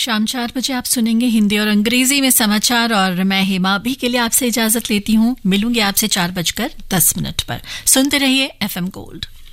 शाम 4 बजे आप सुनेंगे हिंदी और अंग्रेजी में समाचार और मैं हेमा अभी के लिए आपसे इजाजत लेती हूँ। मिलूंगी आपसे 4:10 पर। सुनते रहिए FM गोल्ड।